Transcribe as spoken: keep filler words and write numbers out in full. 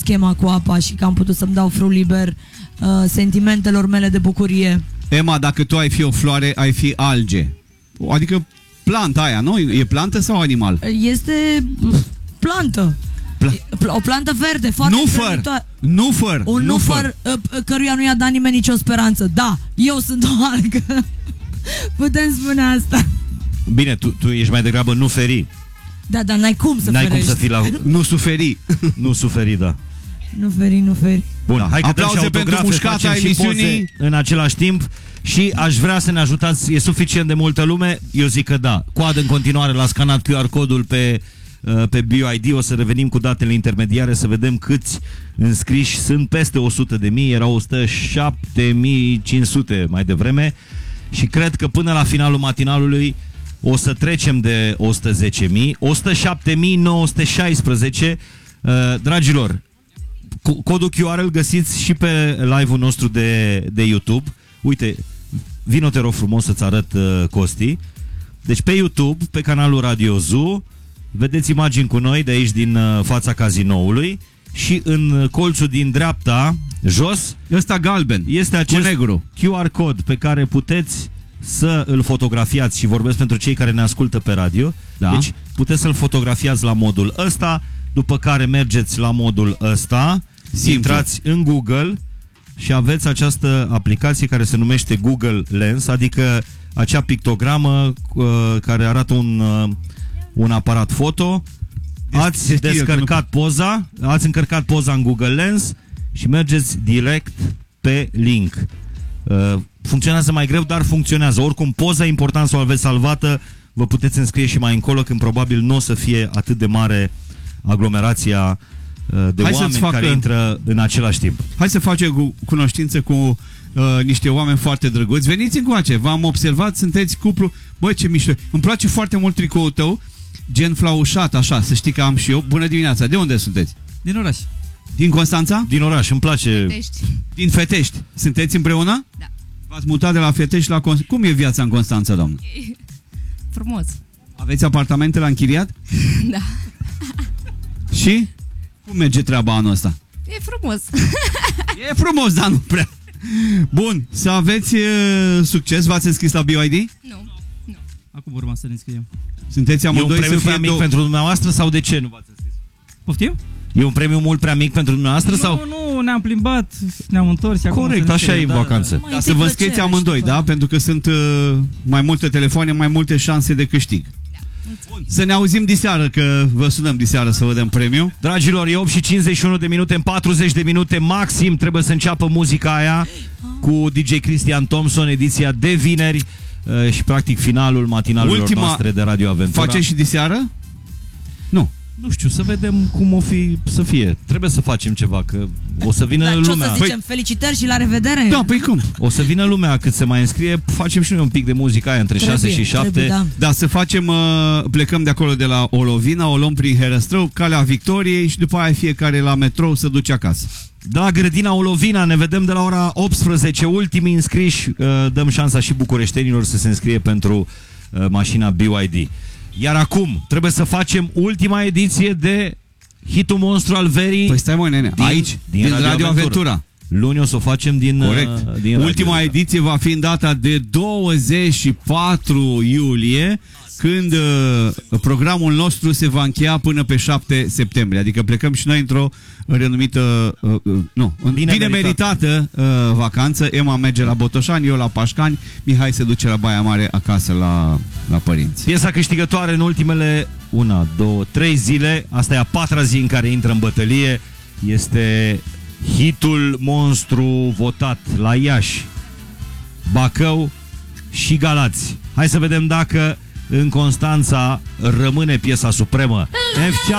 schema cu apa și că am putut să-mi dau frul liber uh, sentimentelor mele de bucurie. Emma, dacă tu ai fi o floare, ai fi alge. Adică planta aia, nu? E plantă sau animal? Este plantă. Pla- o plantă verde, foarte nu făr, nu făr. Un nu făr căruia nu i-a dat nimeni nicio speranță. Da, eu sunt o algă. Putem spune asta. Bine, tu, tu ești mai degrabă nu feri. Da, dar n-ai cum să N-ai ferești. cum să fii la... Nu suferi. Nu suferi, da. Nu feri, nu feri. Bun, Da. hai că dăm și Aplauze pentru autografe, mușcata facem și emisiunii. poze în același timp. Și aș vrea să ne ajutați, e suficient de multă lume? Eu zic că da. Coadă în continuare la scanat Q R codul pe, pe B I D. O să revenim cu datele intermediare să vedem câți înscriși sunt. Peste o sută de mii, erau o sută șapte mii cinci sute mai devreme. Și cred că până la finalul matinalului o să trecem de o sută zece mii. o sută șapte mii nouă sute șaisprezece. Dragilor, codul Q R îl găsiți și pe live-ul nostru de, de YouTube. Uite, vino te rog frumos să-ți arăt, uh, Costi. Deci pe YouTube, pe canalul Radio Zoo, vedeți imagini cu noi de aici din uh, fața cazinoului. Și în colțul din dreapta, jos, ăsta galben, este acest negru Q R cod pe care puteți să îl fotografiați. Și vorbesc pentru cei care ne ascultă pe radio, da. Deci puteți să-l fotografiați la modul ăsta, după care mergeți la modul ăsta, simplu. Intrați în Google și aveți această aplicație care se numește Google Lens, adică acea pictogramă uh, care arată un, uh, un aparat foto. Ați este descărcat nu... poza, ați încărcat poza în Google Lens și mergeți direct pe link. Uh, funcționează mai greu, dar funcționează. Oricum, poza e important să o aveți salvată. Vă puteți înscrie și mai încolo, când probabil nu o să fie atât de mare aglomerația de Hai oameni facă... care intră în același timp. Hai să facem cu cunoștință cu uh, niște oameni foarte drăguți. Veniți încoace, v-am observat, sunteți cuplu. Băi, ce mișto. Îmi place foarte mult tricoul tău, gen flaușat, așa, să știi că am și eu. Bună dimineața, de unde sunteți? Din oraș. Din Constanța? Din oraș, îmi place. Fetești. Din Fetești. Sunteți împreună? Da. V-ați mutat de la Fetești la Constanța. Cum e viața în Constanța, doamnă? Frumos. Aveți apartamente la închiriat? Da. Și? Cum merge treaba anul ăsta? E frumos. E frumos, dar nu prea. Bun, să aveți uh, succes. V-ați înscris la B I D? Nu. Nu. Acum urma să ne înscriem. Sunteți amândoi. E un premiu să fie prea mic do- pentru dumneavoastră sau de ce nu v-ați înscris? Poftim? E un premiu mult prea mic pentru dumneavoastră? Nu, sau? nu, ne-am plimbat, ne-am întors. Corect, așa e în vacanță. Dar să vă înscrieți amândoi, da? Pentru că sunt uh, mai multe telefoane, mai multe șanse de câștig. Bun. Să ne auzim diseară, că vă sunăm diseară să vă dăm premiu. Dragilor, e opt și cincizeci și unu de minute, în patruzeci de minute maxim trebuie să înceapă muzica aia cu D J Cristian Thompson, ediția de vineri uh, și practic finalul matinalurilor Ultima... noastre de Radio Aventura. Face și diseară? Nu. Nu știu, să vedem cum o fi să fie. Trebuie să facem ceva, că o să vină Dar lumea. ce o să zicem? Păi... Felicitări și la revedere? Da, păi cum? O să vină lumea cât se mai înscrie. Facem și noi un pic de muzică aia între trebuie, șase și șapte. Trebuie, da. Da, să facem, uh, plecăm de acolo de la Olovina, o luăm prin Herăstrău, Calea Victoriei și după aia fiecare la metrou să duce acasă. Da, grădina Olovina, ne vedem de la ora optsprezece. Ultimii înscriși, uh, dăm șansa și bucureștenilor să se înscrie pentru uh, mașina B Y D. Iar acum trebuie să facem ultima ediție de hitul monstru al verii. Păi stai mă, nene, din, aici, din, din Radio, Radio Aventura. Aventura. Luni o să o facem din, Corect. Uh, din Ultima radio. ediție va fi în data de douăzeci și patru iulie, când uh, programul nostru se va încheia până pe șapte septembrie. Adică plecăm și noi într-o renumită, uh, uh, nu, bine, bine meritată uh, vacanță. Emma merge la Botoșani, eu la Pașcani, Mihai se duce la Baia Mare acasă la, la părinți. Piesa câștigătoare în ultimele una, două, trei zile, asta e a patra zi în care intră în bătălie, este hitul monstru votat la Iași, Bacău și Galați. Hai să vedem dacă în Constanța rămâne piesa supremă. F